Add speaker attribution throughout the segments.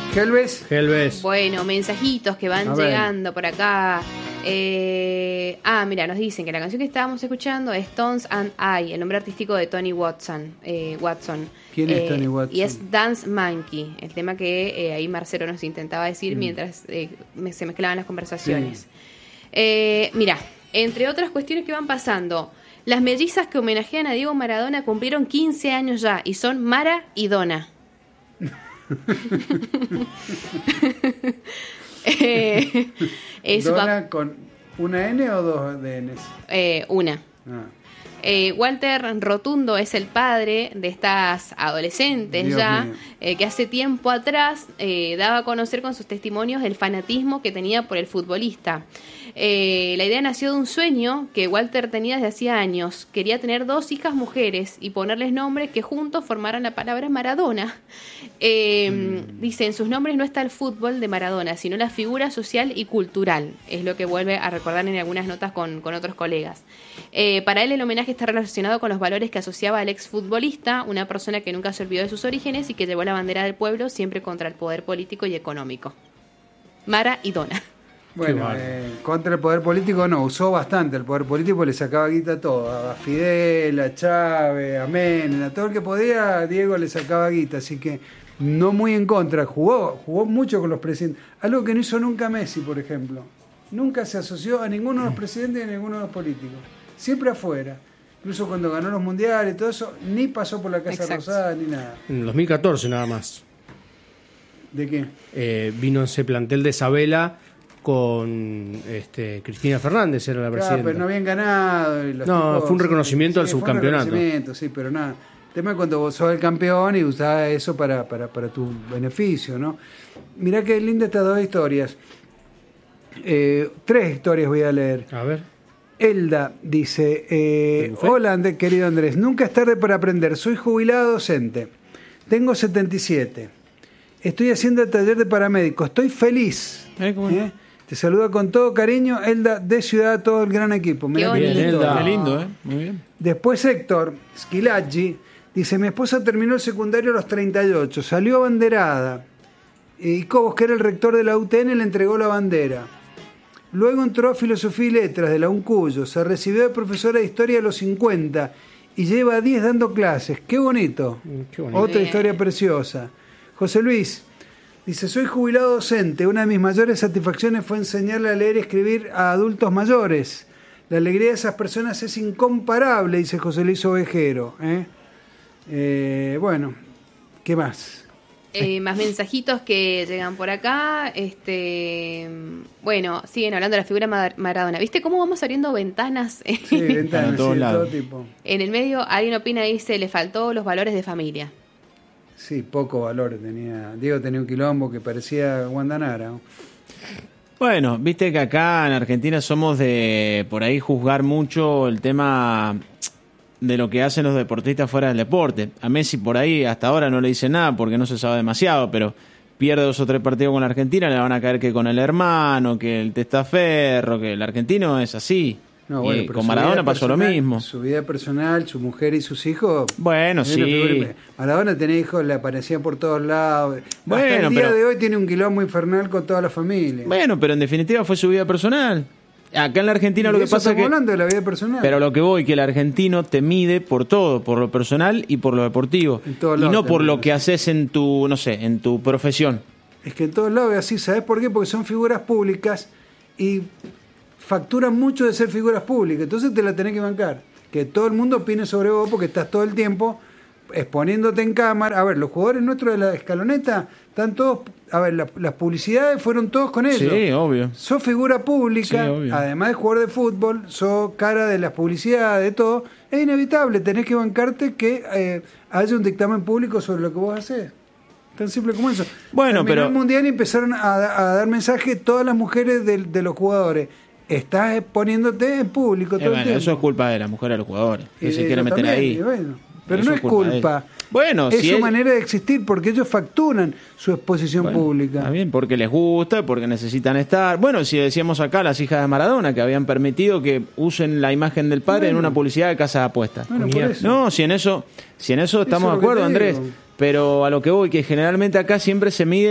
Speaker 1: Helves.
Speaker 2: Bueno, mensajitos que van llegando por acá. Mira, nos dicen que la canción que estábamos escuchando es Tones and I, el nombre artístico de Tony Watson.
Speaker 1: ¿Quién es Tony Watson?
Speaker 2: Y es Dance Monkey, el tema que ahí Marcelo nos intentaba decir mientras se mezclaban las conversaciones. Mira, entre otras cuestiones que van pasando, las mellizas que homenajean a Diego Maradona cumplieron 15 años ya y son Mara y Donna.
Speaker 1: ¿Donna con una N o dos Ns?
Speaker 2: Una. Walter Rotundo es el padre de estas adolescentes que hace tiempo atrás daba a conocer con sus testimonios el fanatismo que tenía por el futbolista. La idea nació de un sueño que Walter tenía desde hacía años. Quería tener 2 hijas mujeres y ponerles nombres que juntos formaran la palabra Maradona. Dice, en sus nombres no está el fútbol de Maradona, sino la figura social y cultural. Es lo que vuelve a recordar en algunas notas con otros colegas. Para él el homenaje está relacionado con los valores que asociaba al exfutbolista, una persona que nunca se olvidó de sus orígenes y que llevó la bandera del pueblo siempre contra el poder político y económico. Mara y Donna.
Speaker 1: Bueno, contra el poder político no, usó bastante el poder político, le sacaba guita a todo, a Fidel, a Chávez, a Menem, a todo el que podía, Diego le sacaba guita, así que no muy en contra, jugó mucho con los presidentes, algo que no hizo nunca Messi, por ejemplo, nunca se asoció a ninguno de los presidentes ni a ninguno de los políticos, siempre afuera, incluso cuando ganó los mundiales y todo eso, ni pasó por la Casa Rosada ni nada.
Speaker 3: En 2014 nada más.
Speaker 1: ¿De qué?
Speaker 3: Vino ese plantel de Isabela con Cristina Fernández, era la presidenta.
Speaker 1: Pero no habían ganado.
Speaker 3: Fue un reconocimiento al subcampeonato.
Speaker 1: Sí, pero nada. El tema es cuando vos sos el campeón y usás eso para tu beneficio, ¿no? Mirá qué linda estas 2 historias. 3 historias voy a leer.
Speaker 3: A ver.
Speaker 1: Elda dice, hola querido Andrés, nunca es tarde para aprender, soy jubilado docente, tengo 77, estoy haciendo el taller de paramédico, estoy feliz. Te saluda con todo cariño, Elda de Ciudad, todo el gran equipo. Mirá
Speaker 2: qué
Speaker 3: lindo.
Speaker 4: Qué lindo, muy bien.
Speaker 1: Después Héctor Schilaggi dice, mi esposa terminó el secundario a los 38, salió abanderada. Y Cobos, que era el rector de la UTN, le entregó la bandera. Luego entró a Filosofía y Letras de la UNCUYO, se recibió de profesora de Historia a los 50 y lleva 10 dando clases. ¡Qué bonito!
Speaker 3: Qué bonito.
Speaker 1: Otra historia preciosa. José Luis dice, soy jubilado docente, una de mis mayores satisfacciones fue enseñarle a leer y escribir a adultos mayores. La alegría de esas personas es incomparable, dice José Luis Ovejero. Bueno, ¿qué más?
Speaker 2: Más mensajitos que llegan por acá. Bueno, siguen hablando de la figura Maradona. ¿Viste cómo vamos abriendo ventanas?
Speaker 1: Sí, ventanas,
Speaker 4: de todo
Speaker 1: tipo.
Speaker 2: En el medio, alguien opina, dice, le faltó los valores de familia.
Speaker 1: Sí, poco valor tenía. Diego tenía un quilombo que parecía Guandanara.
Speaker 4: Bueno, viste que acá en Argentina somos de por ahí juzgar mucho el tema de lo que hacen los deportistas fuera del deporte. A Messi por ahí hasta ahora no le dicen nada porque no se sabe demasiado, pero pierde 2 o 3 partidos con la Argentina, le van a caer que con el hermano, que el testaferro, que el argentino es así.
Speaker 1: No, bueno,
Speaker 4: y con Maradona pasó lo mismo.
Speaker 1: Su vida personal, su mujer y sus hijos.
Speaker 4: Bueno, sí.
Speaker 1: Maradona tenía hijos, le aparecían por todos lados.
Speaker 4: Bueno,
Speaker 1: hasta el día de hoy tiene un quilombo infernal con toda la familia.
Speaker 4: Bueno, pero en definitiva fue su vida personal. Acá en la Argentina lo que pasa es que...
Speaker 1: hablando de la vida personal.
Speaker 4: Pero lo que voy, que el argentino te mide por todo, por lo personal y por lo deportivo. Y no por lo que haces en tu, no sé, en tu profesión.
Speaker 1: Es que en todos lados es así, ¿sabes por qué? Porque son figuras públicas y facturan mucho de ser figuras públicas, entonces te la tenés que bancar. Que todo el mundo opine sobre vos porque estás todo el tiempo exponiéndote en cámara. A ver, los jugadores nuestros de la escaloneta están todos... A ver, las publicidades fueron todos con ellos.
Speaker 4: Sí, obvio.
Speaker 1: Sos figura pública,
Speaker 4: sí,
Speaker 1: además de jugador de fútbol, sos cara de las publicidades, de todo. Es inevitable, tenés que bancarte que haya un dictamen público sobre lo que vos hacés. Tan simple como eso.
Speaker 4: Bueno,
Speaker 1: terminó
Speaker 4: pero
Speaker 1: el mundial y empezaron a dar mensajes todas las mujeres de los jugadores. Estás exponiéndote en público todo el tiempo.
Speaker 4: Eso es culpa de la mujer de los jugadores, que se quieren meter
Speaker 1: también,
Speaker 4: ahí.
Speaker 1: Bueno, pero
Speaker 4: eso
Speaker 1: no es culpa.
Speaker 4: Bueno,
Speaker 1: es
Speaker 4: si
Speaker 1: su manera de existir, porque ellos facturan su exposición pública.
Speaker 4: Está bien, porque les gusta, porque necesitan estar. Bueno, si decíamos acá las hijas de Maradona, que habían permitido que usen la imagen del padre en una publicidad de casa de apuestas.
Speaker 1: Bueno, por eso.
Speaker 4: No, si en eso estamos de acuerdo, Andrés. Pero a lo que voy, que generalmente acá siempre se mide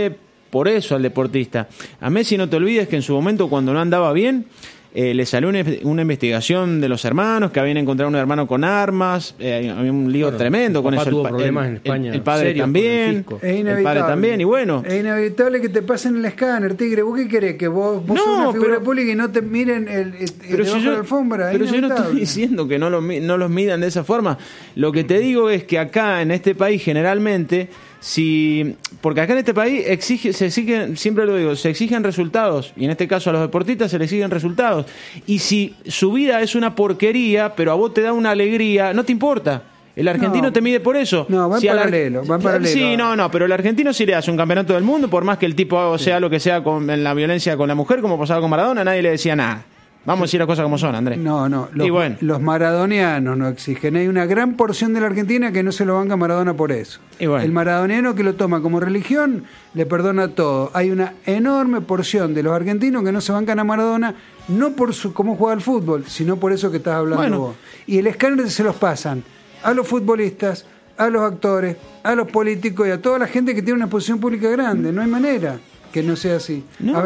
Speaker 4: por eso al deportista. A Messi no te olvides que en su momento, cuando no andaba bien, le salió una investigación de los hermanos, que habían encontrado un hermano con armas, había un lío tremendo con eso.
Speaker 3: Tuvo problemas en España,
Speaker 4: el padre también, el padre también, y bueno.
Speaker 1: Es inevitable que te pasen el escáner, Tigre. ¿Vos qué querés? Que vos sos una figura pública y no te miren
Speaker 4: pero si yo, la alfombra. Pero yo no estoy diciendo que no los midan de esa forma. Lo que te digo es que acá, en este país, generalmente, porque acá en este país siempre lo digo, se exigen resultados, y en este caso a los deportistas se les exigen resultados, y si su vida es una porquería pero a vos te da una alegría, no te importa. El argentino te mide por eso.
Speaker 1: No, va en paralelo.
Speaker 4: Sí, pero el argentino si le hace un campeonato del mundo, por más que el tipo sea lo que sea en la violencia con la mujer, como pasaba con Maradona, nadie le decía nada. Vamos a decir las cosas como son, Andrés.
Speaker 1: No. Los maradonianos no exigen. Hay una gran porción de la Argentina que no se lo banca a Maradona por eso. El maradoniano que lo toma como religión le perdona todo. Hay una enorme porción de los argentinos que no se bancan a Maradona, no por cómo juega al fútbol, sino por eso que estás hablando vos. Y el escáner se los pasan a los futbolistas, a los actores, a los políticos y a toda la gente que tiene una posición pública grande. No hay manera que no sea así.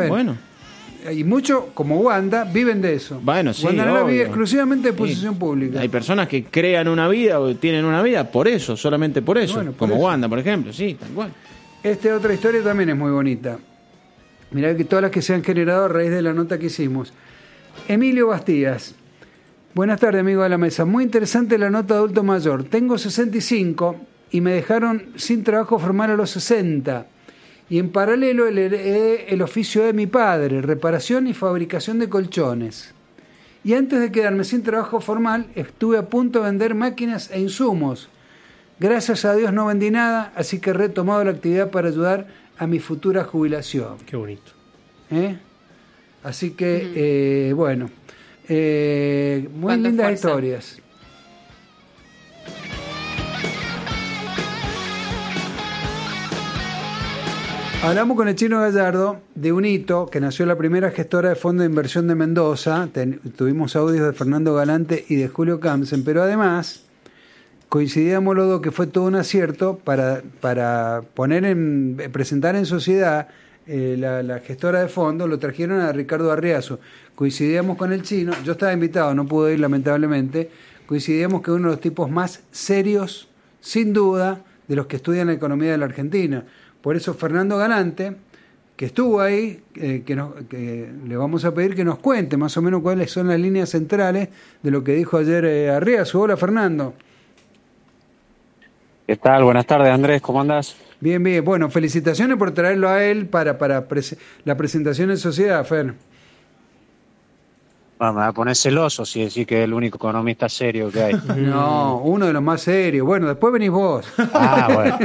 Speaker 1: Y muchos, como Wanda, viven de eso. Wanda Nara vive exclusivamente de posición pública.
Speaker 4: Hay personas que crean una vida o tienen una vida por eso, solamente por eso. Como Wanda, por ejemplo, sí, tal cual.
Speaker 1: Otra historia también es muy bonita. Mirá que todas las que se han generado a raíz de la nota que hicimos. Emilio Bastías. Buenas tardes, amigo de la mesa. Muy interesante la nota de adulto mayor. Tengo 65 y me dejaron sin trabajo formal a los 60. Y en paralelo el oficio de mi padre, reparación y fabricación de colchones. Y antes de quedarme sin trabajo formal, estuve a punto de vender máquinas e insumos. Gracias a Dios no vendí nada, así que he retomado la actividad para ayudar a mi futura jubilación.
Speaker 3: Qué bonito.
Speaker 1: Así que, muy lindas historias. Hablamos con el Chino Gallardo de un hito que nació la primera gestora de fondo de inversión de Mendoza. Tuvimos audios de Fernando Galante y de Julio Kamsen, pero además coincidíamos los dos que fue todo un acierto para presentar en sociedad la gestora de fondo. Lo trajeron a Ricardo Arriazo. Coincidíamos con el Chino, yo estaba invitado, no pude ir lamentablemente. Coincidíamos que uno de los tipos más serios, sin duda, de los que estudian la economía de la Argentina. Por eso Fernando Galante, que estuvo ahí, que le vamos a pedir que nos cuente más o menos cuáles son las líneas centrales de lo que dijo ayer Arriazo. Hola, Fernando.
Speaker 5: ¿Qué tal? Buenas tardes, Andrés. ¿Cómo andás?
Speaker 1: Bien. Bueno, felicitaciones por traerlo a él para la presentación en sociedad, Fer.
Speaker 5: Me va a poner celoso si decís que es el único economista serio que hay.
Speaker 1: No, uno de los más serios. Bueno, después venís vos.
Speaker 5: Bueno.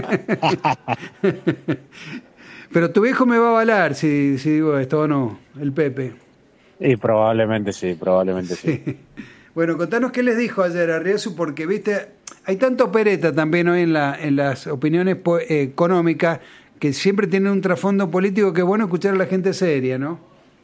Speaker 1: Pero tu viejo me va a avalar si digo esto o no, el Pepe.
Speaker 5: Y probablemente sí.
Speaker 1: Bueno, contanos qué les dijo ayer Arriazo, porque, viste, hay tanto opereta también hoy en las opiniones económicas que siempre tienen un trasfondo político que es bueno escuchar a la gente seria, ¿no?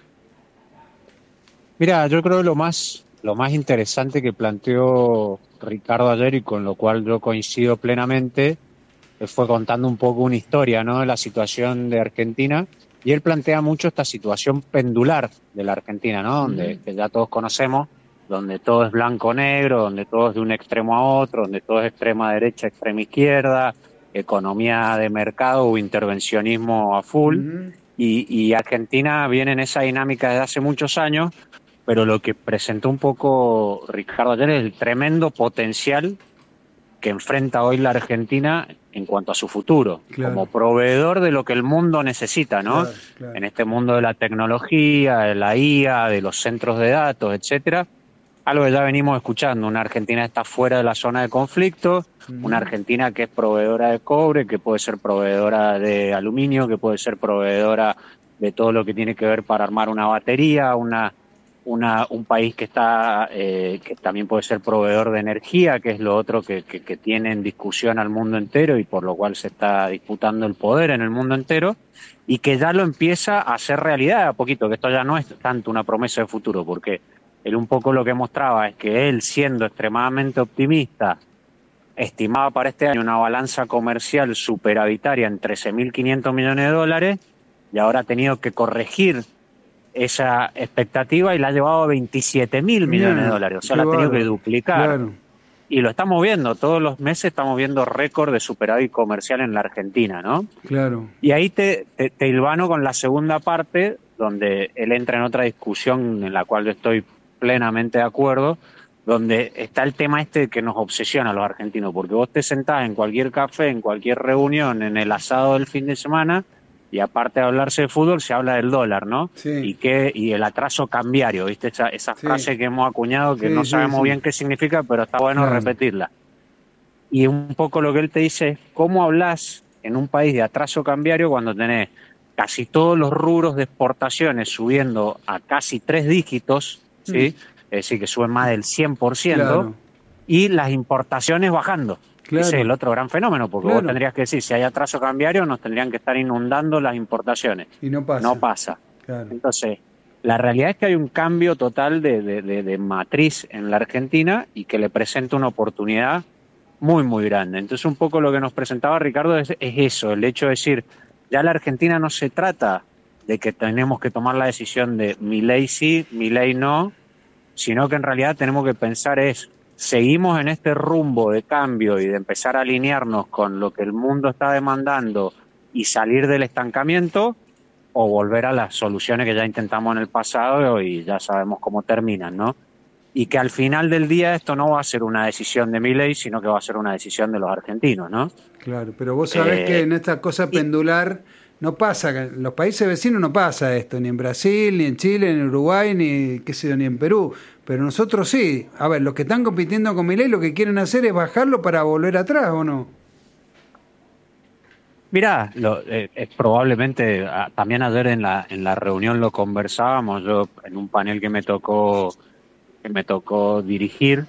Speaker 5: Mira, yo creo que lo más interesante que planteó Ricardo ayer, y con lo cual yo coincido plenamente, fue contando un poco una historia, ¿no?, de la situación de Argentina, y él plantea mucho esta situación pendular de la Argentina, ¿no?, donde que ya todos conocemos, donde todo es blanco-negro, donde todo es de un extremo a otro, donde todo es extrema derecha, extrema izquierda, economía de mercado o intervencionismo a full, y Argentina viene en esa dinámica desde hace muchos años. Pero lo que presentó un poco Ricardo ayer es el tremendo potencial que enfrenta hoy la Argentina en cuanto a su futuro, como proveedor de lo que el mundo necesita, ¿no? Claro. En este mundo de la tecnología, de la IA, de los centros de datos, etcétera, algo que ya venimos escuchando. Una Argentina que está fuera de la zona de conflicto, una Argentina que es proveedora de cobre, que puede ser proveedora de aluminio, que puede ser proveedora de todo lo que tiene que ver para armar una batería, un país que está que también puede ser proveedor de energía, que es lo otro que tiene en discusión al mundo entero y por lo cual se está disputando el poder en el mundo entero, y que ya lo empieza a hacer realidad a poquito, que esto ya no es tanto una promesa de futuro, porque él un poco lo que mostraba es que él, siendo extremadamente optimista, estimaba para este año una balanza comercial superavitaria en $13.500 millones, y ahora ha tenido que corregir esa expectativa y la ha llevado a 27.000 millones de dólares. O sea, la ha tenido que duplicar.
Speaker 1: Claro.
Speaker 5: Y lo estamos viendo, todos los meses estamos viendo récord de superávit comercial en la Argentina, ¿no?
Speaker 1: Claro.
Speaker 5: Y ahí te hilvano con la segunda parte, donde él entra en otra discusión en la cual yo estoy plenamente de acuerdo, donde está el tema este que nos obsesiona a los argentinos, porque vos te sentás en cualquier café, en cualquier reunión, en el asado del fin de semana, y aparte de hablarse de fútbol, se habla del dólar, ¿no?
Speaker 1: Sí.
Speaker 5: Y el atraso cambiario, ¿viste? Esa frase que hemos acuñado que no sabemos bien qué significa, pero está bueno repetirla. Y un poco lo que él te dice es, ¿cómo hablas en un país de atraso cambiario cuando tenés casi todos los rubros de exportaciones subiendo a casi 3 dígitos, ¿sí? Es decir, que suben más del 100%, y las importaciones bajando? Ese es el otro gran fenómeno, porque vos tendrías que decir, si hay atraso cambiario, nos tendrían que estar inundando las importaciones.
Speaker 1: Y no pasa.
Speaker 5: No pasa.
Speaker 1: Claro.
Speaker 5: Entonces, la realidad es que hay un cambio total de matriz en la Argentina y que le presenta una oportunidad muy, muy grande. Entonces, un poco lo que nos presentaba Ricardo es eso, el hecho de decir, ya la Argentina no se trata de que tenemos que tomar la decisión de Milei sí, Milei no, sino que en realidad tenemos que pensar ¿seguimos en este rumbo de cambio y de empezar a alinearnos con lo que el mundo está demandando y salir del estancamiento, o volver a las soluciones que ya intentamos en el pasado y ya sabemos cómo terminan, ¿no? Y que al final del día esto no va a ser una decisión de Milei, sino que va a ser una decisión de los argentinos, ¿no?
Speaker 1: Claro, pero vos sabés que en esta cosa pendular no pasa, en los países vecinos no pasa esto, ni en Brasil, ni en Chile, ni en Uruguay, ni qué sé yo, ni en Perú. Pero nosotros sí. A ver, los que están compitiendo con Milei lo que quieren hacer es bajarlo para volver atrás, ¿o no?
Speaker 5: Mirá, probablemente, también ayer en la reunión lo conversábamos, yo en un panel que me tocó dirigir,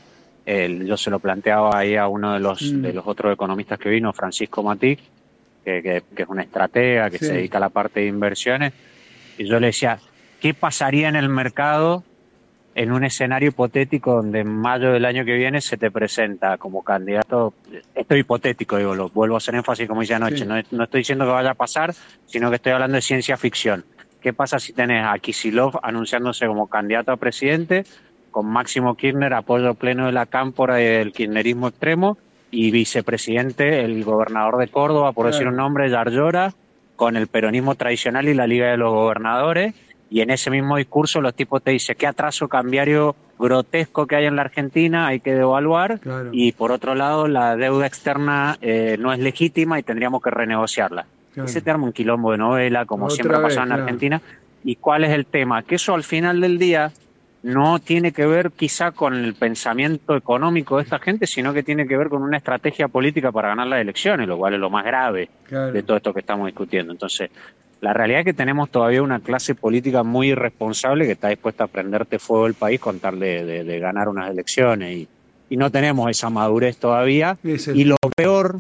Speaker 5: yo se lo planteaba ahí a uno de los otros economistas que vino, Francisco Matí, que es una estratega, que se dedica a la parte de inversiones, y yo le decía, ¿qué pasaría en el mercado en un escenario hipotético donde en mayo del año que viene se te presenta como candidato? Esto es hipotético, digo, lo vuelvo a hacer énfasis como hice anoche, no estoy diciendo que vaya a pasar, sino que estoy hablando de ciencia ficción. ¿Qué pasa si tenés a Kicillof anunciándose como candidato a presidente, con Máximo Kirchner, apoyo pleno de la cámpora y del kirchnerismo extremo, y vicepresidente el gobernador de Córdoba, por decir un nombre, Yarlora, con el peronismo tradicional y la Liga de los Gobernadores? Y en ese mismo discurso los tipos te dicen qué atraso cambiario grotesco que hay en la Argentina, hay que devaluar, y por otro lado la deuda externa no es legítima y tendríamos que renegociarla. Y se te arma un quilombo de novela, como siempre ha pasado en Argentina. ¿Y cuál es el tema? Que eso al final del día no tiene que ver quizá con el pensamiento económico de esta gente, sino que tiene que ver con una estrategia política para ganar las elecciones, lo cual es lo más grave de todo esto que estamos discutiendo. Entonces, la realidad es que tenemos todavía una clase política muy irresponsable que está dispuesta a prenderte fuego el país con tal de ganar unas elecciones, y no tenemos esa madurez todavía. Y lo peor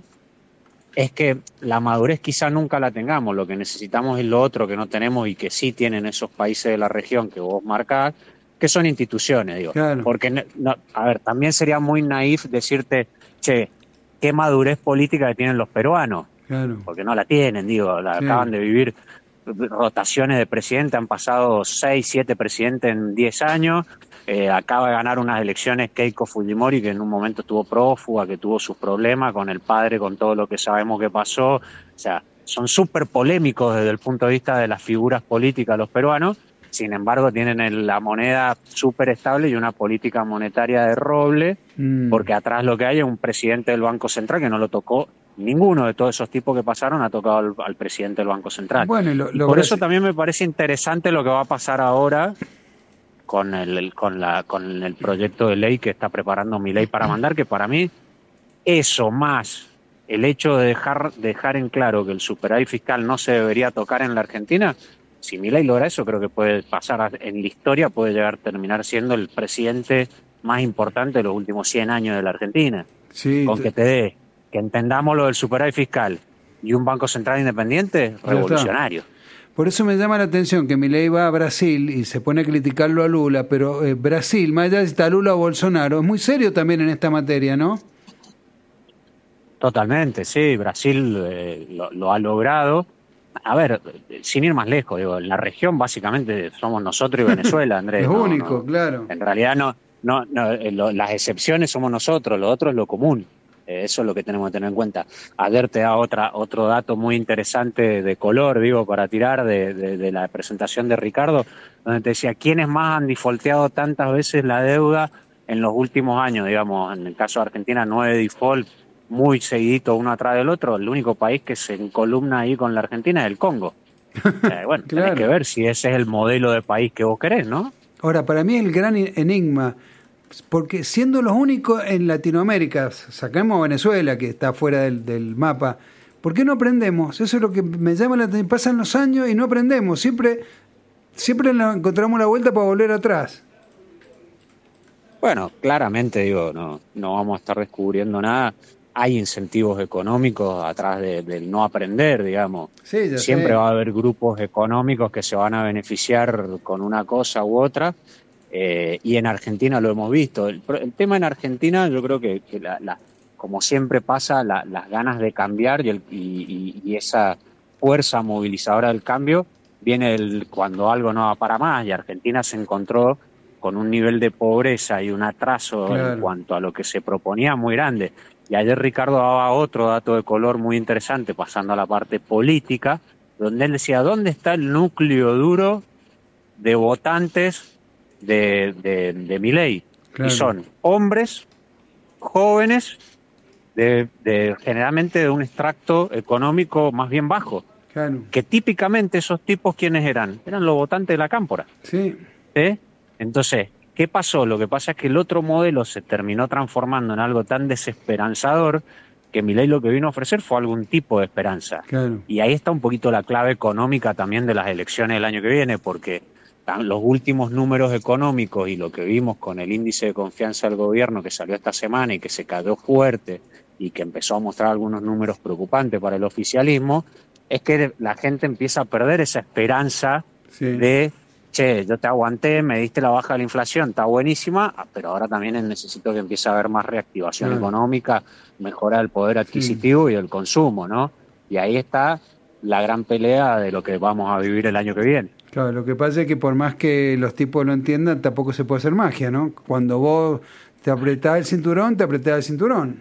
Speaker 5: es que la madurez quizá nunca la tengamos, lo que necesitamos es lo otro que no tenemos y que sí tienen esos países de la región que vos marcás, que son instituciones, digo. Porque, a ver, también sería muy naif decirte, che, qué madurez política que tienen los peruanos. Porque no la tienen, digo, acaban de vivir rotaciones de presidente, han pasado 6, 7 presidentes en 10 años, acaba de ganar unas elecciones Keiko Fujimori, que en un momento estuvo prófuga, que tuvo sus problemas con el padre, con todo lo que sabemos que pasó. O sea, son súper polémicos desde el punto de vista de las figuras políticas los peruanos. Sin embargo, tienen la moneda súper estable y una política monetaria de roble, porque atrás lo que hay es un presidente del Banco Central que no lo tocó. Ninguno de todos esos tipos que pasaron ha tocado al presidente del Banco Central. Bueno, por eso también me parece interesante lo que va a pasar ahora con el proyecto de ley que está preparando Milei para mandar, que para mí eso más el hecho de dejar en claro que el superávit fiscal no se debería tocar en la Argentina. Si Milei logra eso, creo que puede pasar en la historia, puede llegar a terminar siendo el presidente más importante de los últimos 100 años de la Argentina. Con que entendamos lo del superávit fiscal y un Banco Central independiente, revolucionario.
Speaker 1: Por eso me llama la atención que Milei va a Brasil y se pone a criticarlo a Lula, pero Brasil, más allá de si está Lula o Bolsonaro, es muy serio también en esta materia, ¿no?
Speaker 5: Totalmente, sí. Brasil lo ha logrado. A ver, sin ir más lejos, digo, la región básicamente somos nosotros y Venezuela, Andrés.
Speaker 1: Es único, claro.
Speaker 5: En realidad las excepciones somos nosotros, lo otro es lo común. Eso es lo que tenemos que tener en cuenta. Ayer te da otro dato muy interesante de color, digo, para tirar de la presentación de Ricardo, donde te decía, ¿quiénes más han defaulteado tantas veces la deuda en los últimos años? Digamos, en el caso de Argentina, 9 default muy seguidito uno atrás del otro. El único país que se encolumna ahí con la Argentina es el Congo. Bueno,
Speaker 1: claro.
Speaker 5: Tenés que ver si ese es el modelo de país que vos querés, ¿no?
Speaker 1: Ahora, para mí el gran enigma, porque siendo los únicos en Latinoamérica, sacamos a Venezuela, que está fuera del mapa, ¿por qué no aprendemos? Eso es lo que me llama la atención. Pasan los años y no aprendemos. Siempre nos encontramos la vuelta para volver atrás.
Speaker 5: Bueno, claramente, digo, no vamos a estar descubriendo nada. Hay incentivos económicos atrás del no aprender, digamos.
Speaker 1: Sí,
Speaker 5: siempre va a haber grupos económicos que se van a beneficiar con una cosa u otra. Y en Argentina lo hemos visto. El tema en Argentina, yo creo que como siempre pasa, las ganas de cambiar y esa fuerza movilizadora del cambio viene cuando algo no va para más, y Argentina se encontró con un nivel de pobreza y un atraso en cuanto a lo que se proponía muy grande. Y ayer Ricardo daba otro dato de color muy interesante, pasando a la parte política, donde él decía, ¿dónde está el núcleo duro de votantes de Milei? Y son hombres jóvenes generalmente de un extracto económico más bien bajo, que típicamente esos tipos, ¿quiénes eran? Eran los votantes de la cámpora.
Speaker 1: Sí.
Speaker 5: Entonces, ¿qué pasó? Lo que pasa es que el otro modelo se terminó transformando en algo tan desesperanzador que Milei lo que vino a ofrecer fue algún tipo de esperanza. Y ahí está un poquito la clave económica también de las elecciones del año que viene, porque los últimos números económicos y lo que vimos con el índice de confianza del gobierno que salió esta semana y que se cayó fuerte y que empezó a mostrar algunos números preocupantes para el oficialismo, es que la gente empieza a perder esa esperanza de, che, yo te aguanté, me diste la baja de la inflación, está buenísima, pero ahora también necesito que empiece a haber más reactivación económica, mejora del poder adquisitivo y del consumo, ¿no? Y ahí está la gran pelea de lo que vamos a vivir el año que viene.
Speaker 1: Claro, lo que pasa es que por más que los tipos lo entiendan, tampoco se puede hacer magia, ¿no? Cuando vos te apretás el cinturón, te apretás el cinturón.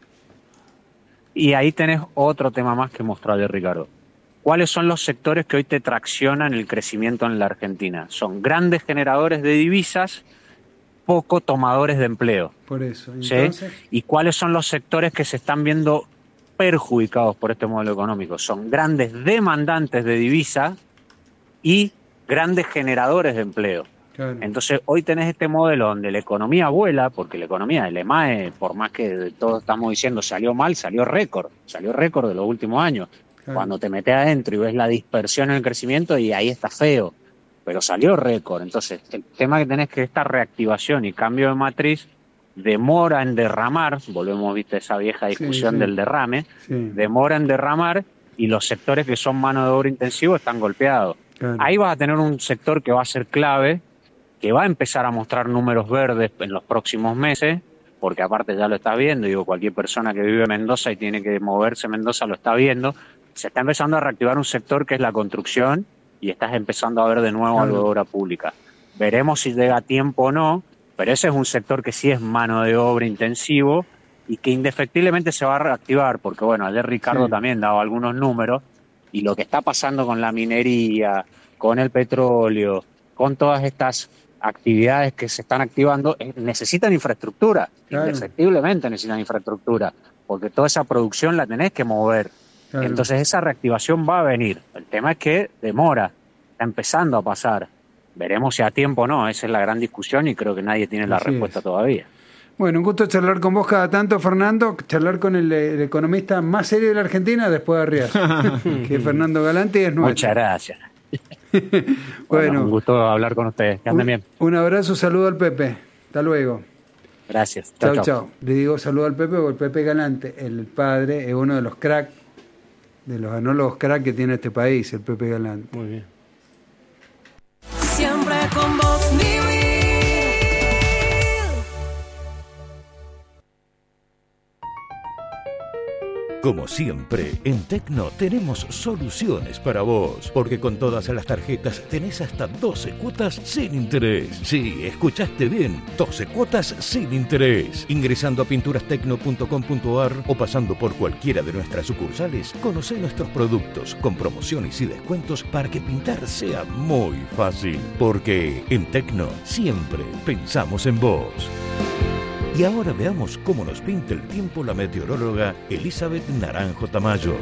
Speaker 5: Y ahí tenés otro tema más que mostrarle, Ricardo. ¿Cuáles son los sectores que hoy te traccionan el crecimiento en la Argentina? Son grandes generadores de divisas, poco tomadores de empleo.
Speaker 1: Por eso. Entonces...
Speaker 5: ¿Sí? ¿Y cuáles son los sectores que se están viendo perjudicados por este modelo económico? Son grandes demandantes de divisa y grandes generadores de empleo. Entonces hoy tenés este modelo donde la economía vuela, porque la economía del EMAE, por más que todos estamos diciendo salió mal, salió récord de los últimos años. Cuando te metes adentro y ves la dispersión en el crecimiento, y ahí está feo, pero salió récord. Entonces el tema que tenés que esta reactivación y cambio de matriz demora en derramar, volvemos, viste, esa vieja discusión del derrame, demora en derramar, y los sectores que son mano de obra intensivo están golpeados. Ahí vas a tener un sector que va a ser clave, que va a empezar a mostrar números verdes en los próximos meses, porque aparte ya lo estás viendo, digo, cualquier persona que vive en Mendoza y tiene que moverse en Mendoza lo está viendo. Se está empezando a reactivar un sector que es la construcción, y estás empezando a ver de nuevo algo de obra pública. Veremos si llega a tiempo o no, pero ese es un sector que sí es mano de obra intensivo y que indefectiblemente se va a reactivar, porque bueno, ayer Ricardo también daba algunos números, y lo que está pasando con la minería, con el petróleo, con todas estas actividades que se están activando, necesitan infraestructura, indefectiblemente necesitan infraestructura, porque toda esa producción la tenés que mover. Entonces esa reactivación va a venir. El tema es que demora, está empezando a pasar. Veremos si a tiempo o no, esa es la gran discusión, y creo que nadie tiene la respuesta todavía.
Speaker 1: Bueno, un gusto charlar con vos cada tanto, Fernando, charlar con el economista más serio de la Argentina después de Arrias, que es Fernando Galante, y es nuestro.
Speaker 5: Muchas gracias. Bueno, un gusto hablar con ustedes, que anden bien.
Speaker 1: Un abrazo, saludo al Pepe, hasta luego.
Speaker 5: Gracias.
Speaker 1: Chau. Le digo saludo al Pepe, porque el Pepe Galante, el padre, es uno de los cracks, de los anólogos crack que tiene este país, el Pepe Galante.
Speaker 3: Muy bien.
Speaker 6: Siempre con vos, Como siempre, en Tecno tenemos soluciones para vos, porque con todas las tarjetas tenés hasta 12 cuotas sin interés. Sí, escuchaste bien, 12 cuotas sin interés. Ingresando a pinturastecno.com.ar o pasando por cualquiera de nuestras sucursales, conocé nuestros productos con promociones y descuentos para que pintar sea muy fácil. Porque en Tecno siempre pensamos en vos. Y ahora veamos cómo nos pinta el tiempo la meteoróloga Elizabeth Naranjo Tamayo.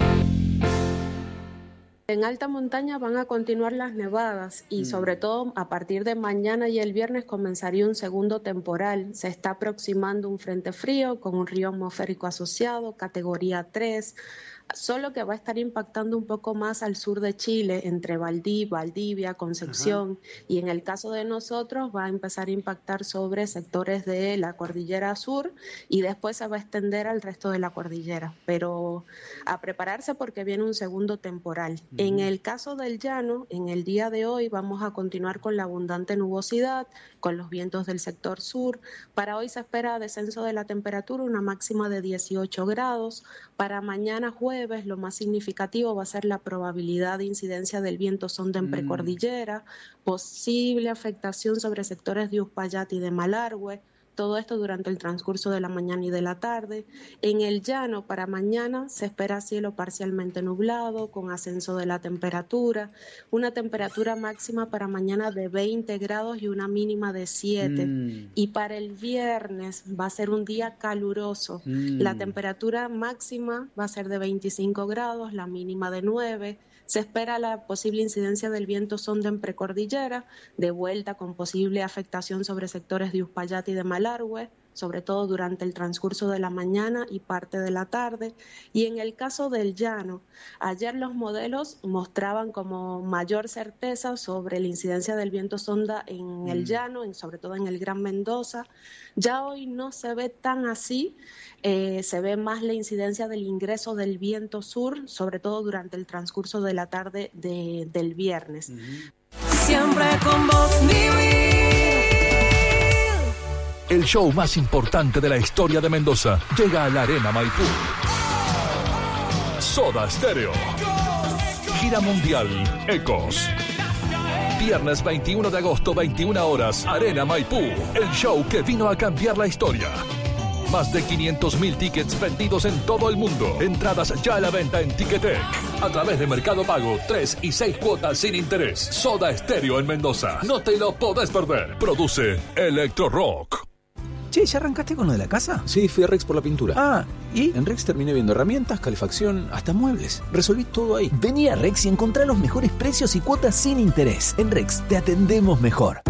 Speaker 7: En alta montaña van a continuar las nevadas y sobre todo a partir de mañana y el viernes comenzaría un segundo temporal. Se está aproximando un frente frío con un río atmosférico asociado, categoría 3, solo que va a estar impactando un poco más al sur de Chile, entre Valdivia, Concepción, y en el caso de nosotros va a empezar a impactar sobre sectores de la cordillera sur y después se va a extender al resto de la cordillera, pero a prepararse porque viene un segundo temporal. En el caso del llano, en el día de hoy vamos a continuar con la abundante nubosidad, con los vientos del sector sur. Para hoy se espera descenso de la temperatura, una máxima de 18 grados. Para mañana jueves lo más significativo va a ser la probabilidad de incidencia del viento sonda en precordillera, posible afectación sobre sectores de Uspallati y de Malargüe. Todo esto durante el transcurso de la mañana y de la tarde. En el llano, para mañana, se espera cielo parcialmente nublado, con ascenso de la temperatura, una temperatura máxima para mañana de 20 grados y una mínima de 7. Y para el viernes va a ser un día caluroso. La temperatura máxima va a ser de 25 grados, la mínima de 9. Se espera la posible incidencia del viento sonda en precordillera, de vuelta con posible afectación sobre sectores de Uspallati y de Malargüe, sobre todo durante el transcurso de la mañana y parte de la tarde. Y en el caso del llano, ayer los modelos mostraban como mayor certeza sobre la incidencia del viento sonda en el llano, sobre todo en el Gran Mendoza. Ya hoy no se ve tan así, se ve más la incidencia del ingreso del viento sur, sobre todo durante el transcurso de la tarde del viernes.
Speaker 8: Siempre con vos,
Speaker 9: El show más importante de la historia de Mendoza llega a la Arena Maipú. Soda Stereo. Gira mundial Ecos. Viernes 21 de agosto, 21 horas, Arena Maipú. El show que vino a cambiar la historia. Más de 500.000 tickets vendidos en todo el mundo. Entradas ya a la venta en Ticketek. A través de Mercado Pago, 3 y 6 cuotas sin interés. Soda Stereo en Mendoza. No te lo podés perder. Produce Electro Rock.
Speaker 10: Che, ¿ya arrancaste con lo de la casa?
Speaker 11: Sí, fui a Rex por la pintura.
Speaker 10: Ah, ¿y?
Speaker 11: En Rex terminé viendo herramientas, calefacción, hasta muebles. Resolví todo ahí.
Speaker 10: Vení a Rex y encontrá los mejores precios y cuotas sin interés. En Rex te atendemos mejor.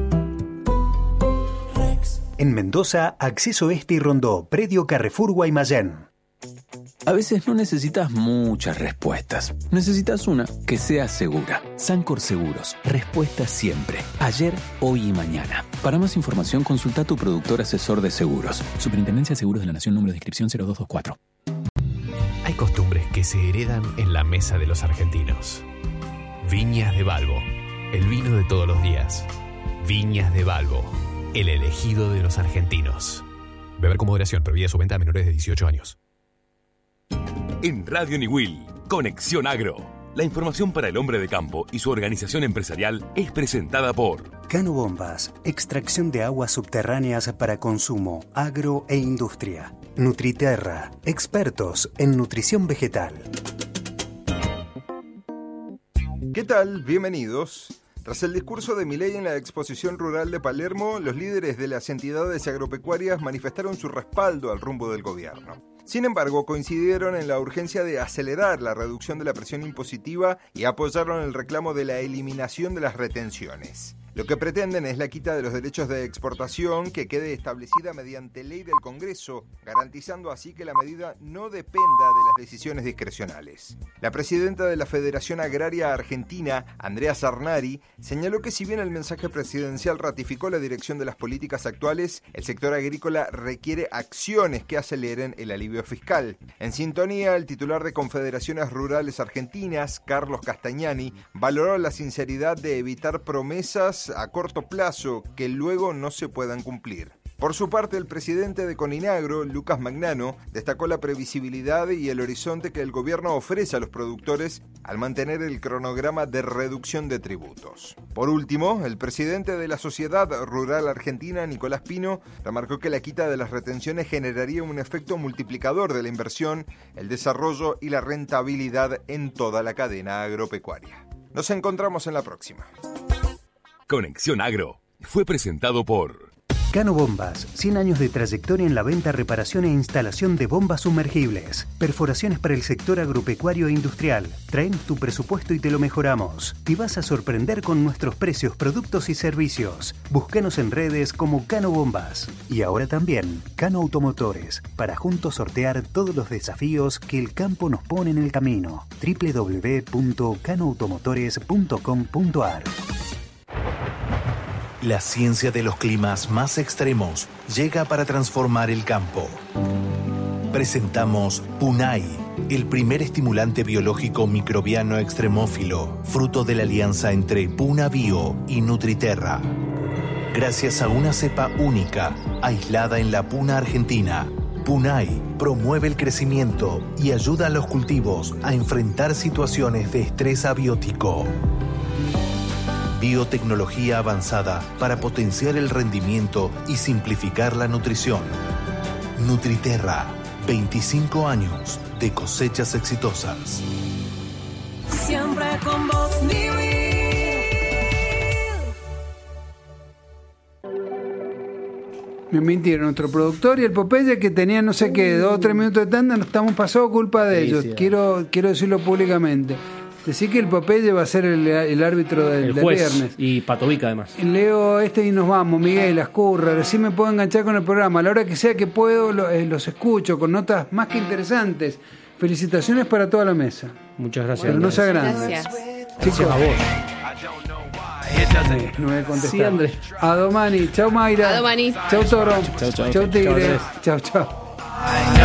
Speaker 12: En Mendoza, Acceso Este y Rondó, Predio Carrefour Guaymallén.
Speaker 11: A veces no necesitas muchas respuestas. Necesitas una que sea segura.
Speaker 10: Sancor Seguros. Respuestas siempre. Ayer, hoy y mañana.
Speaker 11: Para más información, consulta a tu productor asesor de seguros.
Speaker 10: Superintendencia de Seguros de la Nación, número de inscripción 0224.
Speaker 13: Hay costumbres que se heredan en la mesa de los argentinos. Viñas de Balbo, el vino de todos los días. Viñas de Balbo, el elegido de los argentinos. Beber con moderación, prohibida su venta a menores de 18 años.
Speaker 14: En Radio Niwil, Conexión Agro. La información para el hombre de campo y su organización empresarial es presentada por
Speaker 12: Cano Bombas, extracción de aguas subterráneas para consumo, agro e industria. Nutriterra, expertos en nutrición vegetal.
Speaker 15: ¿Qué tal? Bienvenidos. Tras el discurso de Milei en la exposición rural de Palermo, los líderes de las entidades agropecuarias manifestaron su respaldo al rumbo del gobierno. Sin embargo, coincidieron en la urgencia de acelerar la reducción de la presión impositiva y apoyaron el reclamo de la eliminación de las retenciones. Lo que pretenden es la quita de los derechos de exportación que quede establecida mediante ley del Congreso, garantizando así que la medida no dependa de las decisiones discrecionales. La presidenta de la Federación Agraria Argentina, Andrea Sarnari, señaló que si bien el mensaje presidencial ratificó la dirección de las políticas actuales, el sector agrícola requiere acciones que aceleren el alivio fiscal. En sintonía, el titular de Confederaciones Rurales Argentinas, Carlos Castagnani, valoró la sinceridad de evitar promesas a corto plazo que luego no se puedan cumplir. Por su parte, el presidente de Coninagro, Lucas Magnano, destacó la previsibilidad y el horizonte que el gobierno ofrece a los productores al mantener el cronograma de reducción de tributos. Por último, el presidente de la Sociedad Rural Argentina, Nicolás Pino, remarcó que la quita de las retenciones generaría un efecto multiplicador de la inversión, el desarrollo y la rentabilidad en toda la cadena agropecuaria. Nos encontramos en la próxima.
Speaker 14: Conexión Agro fue presentado por
Speaker 12: Cano Bombas, 100 años de trayectoria en la venta, reparación e instalación de bombas sumergibles. Perforaciones para el sector agropecuario e industrial. Traen tu presupuesto y te lo mejoramos. Te vas a sorprender con nuestros precios, productos y servicios. Búscanos en redes como Cano Bombas. Y ahora también Cano Automotores, para juntos sortear todos los desafíos que el campo nos pone en el camino. www.canoautomotores.com.ar.
Speaker 16: La ciencia de los climas más extremos llega para transformar el campo. Presentamos Punai, el primer estimulante biológico microbiano extremófilo, fruto de la alianza entre Puna Bio y Nutriterra. Gracias a una cepa única, aislada en la puna argentina, Punai promueve el crecimiento y ayuda a los cultivos a enfrentar situaciones de estrés abiótico. Biotecnología avanzada para potenciar el rendimiento y simplificar la nutrición. Nutriterra, 25 años de cosechas exitosas.
Speaker 8: Siempre con vos,
Speaker 1: Me mintieron, nuestro productor y el Popeye, que tenía no sé qué, 2 o 3 minutos de tanda, nos estamos pasando culpa de ellos. Quiero decirlo públicamente. Decir que el Popeye va a ser el árbitro del viernes.
Speaker 3: Y Patovica, además.
Speaker 1: Leo y nos vamos, Miguel, Ascurra. Recién me puedo enganchar con el programa. A la hora que sea que puedo, los escucho con notas más que interesantes. Felicitaciones para toda la mesa.
Speaker 3: Muchas gracias.
Speaker 1: Pero no se agranden.
Speaker 2: Gracias.
Speaker 1: Chicos, a vos. No voy a contestar.
Speaker 3: Sí, Andrés.
Speaker 1: A Domani. Chau, Mayra.
Speaker 2: A Domani.
Speaker 1: Chau, Toro.
Speaker 4: Chau, chau.
Speaker 1: Chau, Tigre.
Speaker 3: Chau, Andrés.
Speaker 1: Chau, chau.